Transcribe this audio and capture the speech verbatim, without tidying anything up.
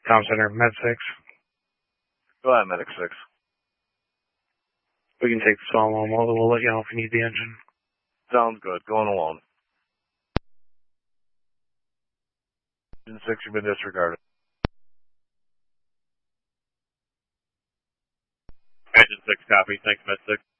Tom Center, Med six. Go ahead, Medic six. We can take the small one. We'll, we'll let you know if you need the engine. Sounds good. Going alone. Engine six, you've been disregarded. Engine six, copy. Thanks, Med six.